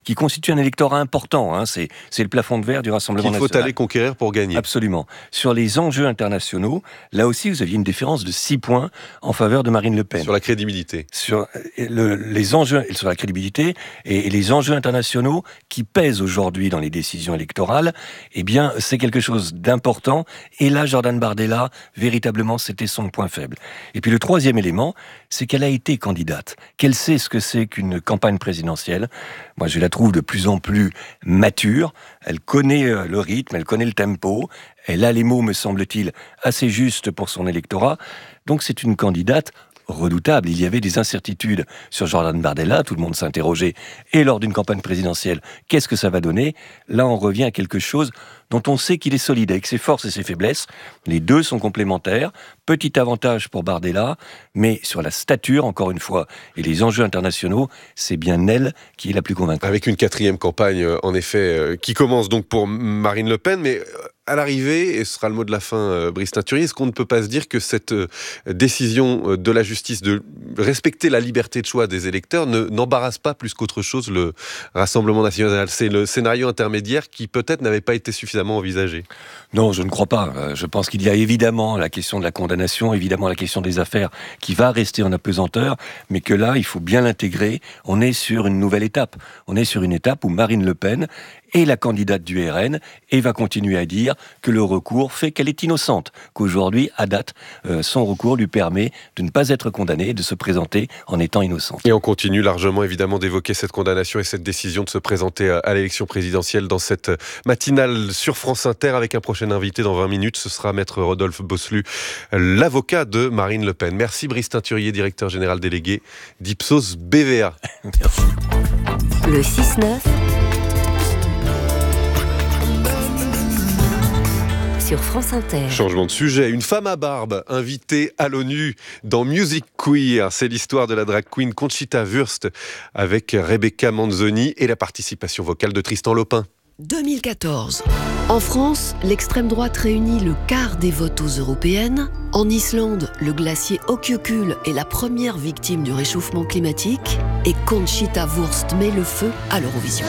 qui constitue un électorat important. Hein. C'est le plafond de verre du Rassemblement national. Qu'il faut aller conquérir pour gagner. Absolument. Sur les enjeux internationaux, là aussi, vous aviez une différence de 6 points en faveur de Marine Le Pen. Sur la crédibilité. Sur les enjeux, sur la crédibilité et les enjeux internationaux qui pèsent aujourd'hui dans les décisions électorales, eh bien, c'est quelque chose d'important. Et là, Jordan Bardella, véritablement, c'était son point faible. Et puis le troisième élément, c'est qu'elle a été candidate, qu'elle sait ce que c'est qu'une campagne présidentielle. Moi, je la trouve de plus en plus mature. Elle connaît le rythme, elle connaît le tempo. Elle a les mots, me semble-t-il, assez justes pour son électorat. Donc, c'est une candidate redoutable. Il y avait des incertitudes sur Jordan Bardella, tout le monde s'interrogeait. Et lors d'une campagne présidentielle, qu'est-ce que ça va donner ? Là, on revient à quelque chose dont on sait qu'il est solide, avec ses forces et ses faiblesses. Les deux sont complémentaires. Petit avantage pour Bardella, mais sur la stature, encore une fois, et les enjeux internationaux, c'est bien elle qui est la plus convaincante. Avec une 4e campagne, en effet, qui commence donc pour Marine Le Pen, mais à l'arrivée, et ce sera le mot de la fin, Brice Teinturier, est-ce qu'on ne peut pas se dire que cette décision de la justice de respecter la liberté de choix des électeurs n'embarrasse pas plus qu'autre chose le Rassemblement national ? C'est le scénario intermédiaire qui peut-être n'avait pas été suffisamment envisagé. Non, je ne crois pas. Je pense qu'il y a évidemment la question de la condamnation, évidemment la question des affaires qui va rester en apesanteur, mais que là, il faut bien l'intégrer. On est sur une nouvelle étape. On est sur une étape où Marine Le Pen est la candidate du RN et va continuer à dire que le recours fait qu'elle est innocente, qu'aujourd'hui, à date, son recours lui permet de ne pas être condamnée et de se présenter en étant innocente. Et on continue largement, évidemment, d'évoquer cette condamnation et cette décision de se présenter à l'élection présidentielle dans cette matinale sur France Inter avec un prochain invité dans 20 minutes. Ce sera Maître Rodolphe Bosselu, l'avocat de Marine Le Pen. Merci Brice Teinturier, directeur général délégué d'Ipsos BVA. Merci. Le 6-9 sur France Inter. Changement de sujet. Une femme à barbe invitée à l'ONU dans Music Queer. C'est l'histoire de la drag queen Conchita Wurst avec Rebecca Manzoni et la participation vocale de Tristan Lopin. 2014. En France, l'extrême droite réunit le quart des votes aux européennes. En Islande, le glacier Ökjökull est la première victime du réchauffement climatique. Et Conchita Wurst met le feu à l'Eurovision.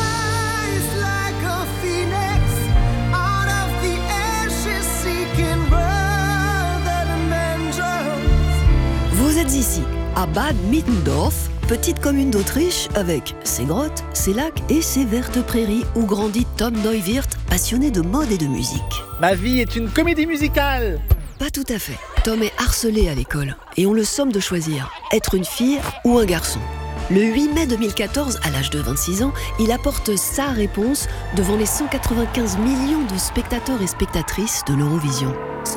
Vous êtes ici, à Bad Mittendorf, petite commune d'Autriche avec ses grottes, ses lacs et ses vertes prairies où grandit Tom Neuwirth, passionné de mode et de musique. Ma vie est une comédie musicale. Pas tout à fait. Tom est harcelé à l'école et on le somme de choisir, être une fille ou un garçon. Le 8 mai 2014, à l'âge de 26 ans, il apporte sa réponse devant les 195 millions de spectateurs et spectatrices de l'Eurovision.